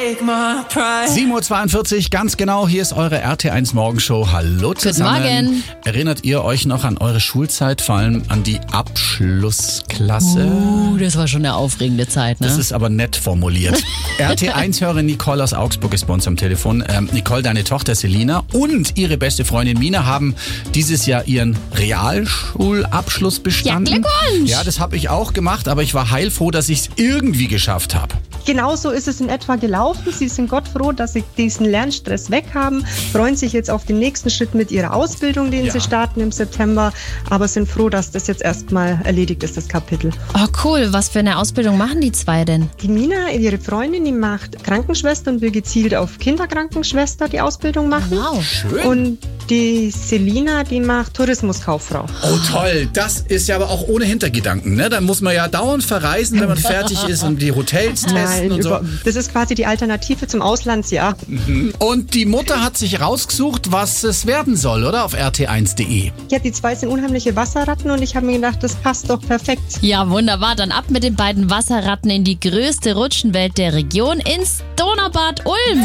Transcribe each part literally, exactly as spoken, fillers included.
sieben Uhr zweiundvierzig, ganz genau, hier ist eure R T eins Morgenshow. Hallo zusammen. Guten Morgen. Erinnert ihr euch noch an eure Schulzeit, vor allem an die Abschlussklasse? Uh, das war schon eine aufregende Zeit, ne? Das ist aber nett formuliert. R T eins-Hörerin Nicole aus Augsburg ist bei uns am Telefon. Ähm, Nicole, deine Tochter Selina und ihre beste Freundin Mina haben dieses Jahr ihren Realschulabschluss bestanden. Ja, Glückwunsch! Ja, das habe ich auch gemacht, aber ich war heilfroh, dass ich es irgendwie geschafft habe. Genau so ist es in etwa gelaufen. Sie sind Gott froh, dass sie diesen Lernstress weg haben, freuen sich jetzt auf den nächsten Schritt mit ihrer Ausbildung, den Ja. sie starten im September, aber sind froh, dass das jetzt erstmal erledigt ist, das Kapitel. Oh, cool. Was für eine Ausbildung machen die zwei denn? Die Mina, ihre Freundin, die macht Krankenschwester und will gezielt auf Kinderkrankenschwester die Ausbildung machen. Wow. Schön. Und die Selina, die macht Tourismuskauffrau. Oh toll, das ist ja aber auch ohne Hintergedanken, ne? Da muss man ja dauernd verreisen, wenn man fertig ist und die Hotels testen Nein, und so. über, das ist quasi die Alternative zum Auslandsjahr. Und die Mutter hat sich rausgesucht, was es werden soll, oder? Auf r t eins punkt de. Ja, die zwei sind unheimliche Wasserratten und ich habe mir gedacht, das passt doch perfekt. Ja, wunderbar. Dann ab mit den beiden Wasserratten in die größte Rutschenwelt der Region, ins Donaubad Ulm.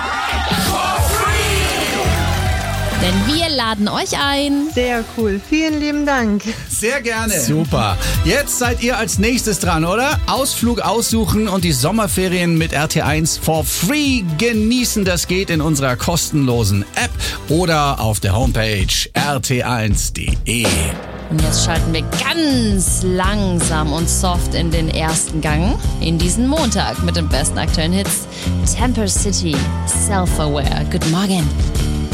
Denn wir laden euch ein. Sehr cool. Vielen lieben Dank. Sehr gerne. Super. Jetzt seid ihr als nächstes dran, oder? Ausflug aussuchen und die Sommerferien mit R T eins for free genießen. Das geht in unserer kostenlosen App oder auf der Homepage r t eins punkt de. Und jetzt schalten wir ganz langsam und soft in den ersten Gang. In diesen Montag mit den besten aktuellen Hits. Temper City, Self-Aware. Guten Morgen.